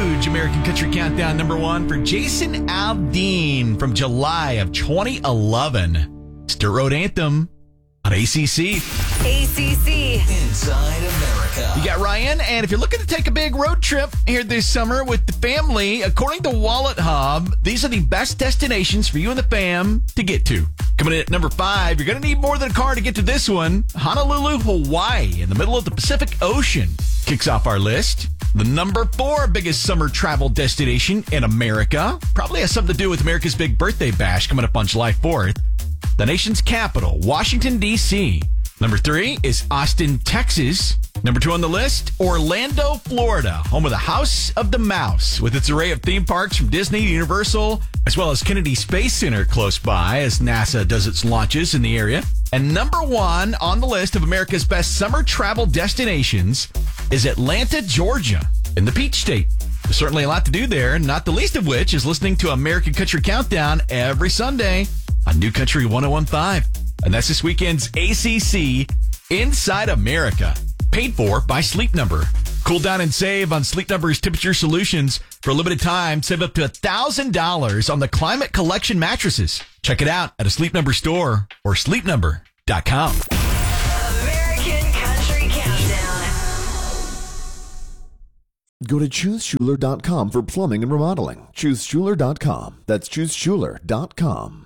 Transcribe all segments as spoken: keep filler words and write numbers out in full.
huge American Country Countdown number one for Jason Aldean from July of twenty eleven. It's Dirt Road Anthem on A C C. A C C. Inside America. You got Ryan, and if you're looking to take a big road trip here this summer with the family, according to Wallet Hub, these are the best destinations for you and the fam to get to. Coming in at number five, you're going to need more than a car to get to this one. Honolulu, Hawaii, in the middle of the Pacific Ocean, kicks off our list. The number four biggest summer travel destination in America probably has something to do with America's big birthday bash coming up on July fourth. The nation's capital, Washington, D C Number three is Austin, Texas. Number two on the list, Orlando, Florida, home of the House of the Mouse, with its array of theme parks from Disney to Universal, as well as Kennedy Space Center close by as NASA does its launches in the area. And number one on the list of America's best summer travel destinations is Atlanta, Georgia, in the Peach State. There's certainly a lot to do there, not the least of which is listening to American Country Countdown every Sunday on New Country one oh one point five. And that's this weekend's A C C Inside America, paid for by Sleep Number. Cool down and save on Sleep Number's temperature solutions. For a limited time, save up to one thousand dollars on the Climate Collection mattresses. Check it out at a Sleep Number store or sleep number dot com. American Country Countdown. Go to choose schuler dot com for plumbing and remodeling. choose schuler dot com. That's choose schuler dot com.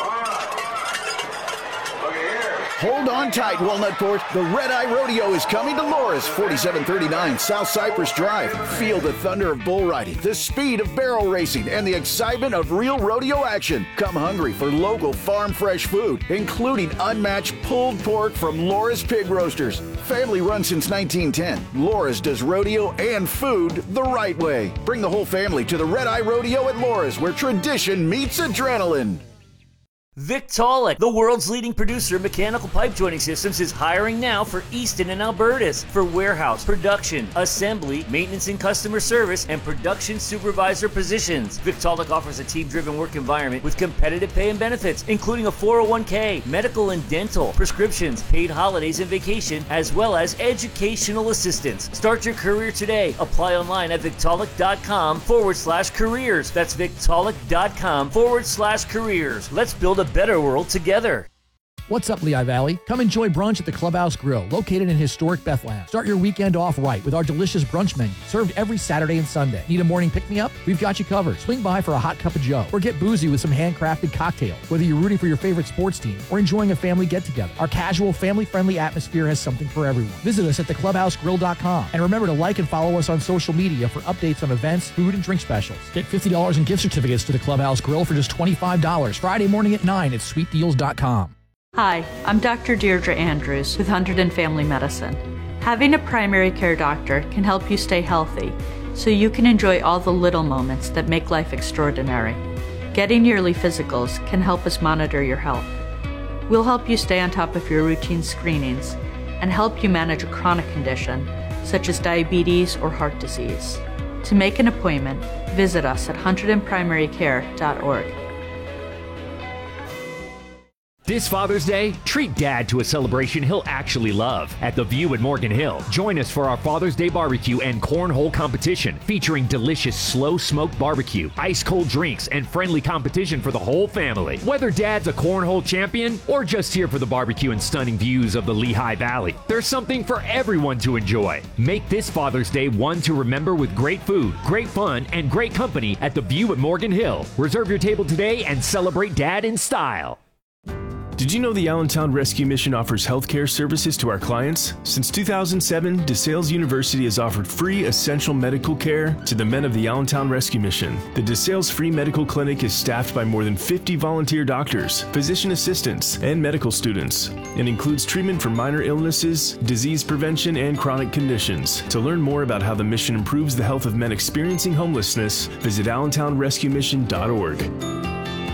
Hold on tight, Walnut Fort. The Red Eye Rodeo is coming to Loris, forty-seven thirty-nine South Cypress Drive. Feel the thunder of bull riding, the speed of barrel racing, and the excitement of real rodeo action. Come hungry for local farm fresh food, including unmatched pulled pork from Loris Pig Roasters. Family run since nineteen ten, Loris does rodeo and food the right way. Bring the whole family to the Red Eye Rodeo at Loris, where tradition meets adrenaline. Victaulic, the world's leading producer of mechanical pipe joining systems, is hiring now for Easton and Albertus for warehouse, production, assembly, maintenance and customer service, and production supervisor positions. Victaulic offers a team-driven work environment with competitive pay and benefits, including a four oh one k, medical and dental, prescriptions, paid holidays and vacation, as well as educational assistance. Start your career today. Apply online at victaulic.com forward slash careers. That's victaulic.com forward slash careers. Let's build a better world together. What's up, Lehigh Valley? Come enjoy brunch at the Clubhouse Grill, located in historic Bethlehem. Start your weekend off right with our delicious brunch menu, served every Saturday and Sunday. Need a morning pick-me-up? We've got you covered. Swing by for a hot cup of joe, or get boozy with some handcrafted cocktails. Whether you're rooting for your favorite sports team or enjoying a family get-together, our casual, family-friendly atmosphere has something for everyone. Visit us at the clubhouse grill dot com, and remember to like and follow us on social media for updates on events, food, and drink specials. Get fifty dollars in gift certificates to the Clubhouse Grill for just twenty-five dollars Friday morning at nine at sweet deals dot com. Hi, I'm Doctor Deirdre Andrews with Hunterdon Family Medicine. Having a primary care doctor can help you stay healthy, so you can enjoy all the little moments that make life extraordinary. Getting yearly physicals can help us monitor your health. We'll help you stay on top of your routine screenings and help you manage a chronic condition, such as diabetes or heart disease. To make an appointment, visit us at hunterdon primary care dot org. This Father's Day, treat Dad to a celebration he'll actually love at The View at Morgan Hill. Join us for our Father's Day barbecue and cornhole competition featuring delicious slow-smoked barbecue, ice-cold drinks, and friendly competition for the whole family. Whether Dad's a cornhole champion or just here for the barbecue and stunning views of the Lehigh Valley, there's something for everyone to enjoy. Make this Father's Day one to remember with great food, great fun, and great company at The View at Morgan Hill. Reserve your table today and celebrate Dad in style. Did you know the Allentown Rescue Mission offers healthcare services to our clients? Since two thousand seven, DeSales University has offered free essential medical care to the men of the Allentown Rescue Mission. The DeSales Free Medical Clinic is staffed by more than fifty volunteer doctors, physician assistants, and medical students, and includes treatment for minor illnesses, disease prevention, and chronic conditions. To learn more about how the mission improves the health of men experiencing homelessness, visit allentown rescue mission dot org.